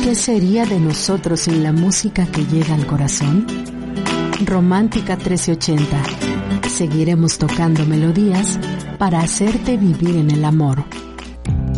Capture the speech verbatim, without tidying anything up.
¿Qué sería de nosotros sin la música que llega al corazón? Romántica trece ochenta. Seguiremos tocando melodías para hacerte vivir en el amor.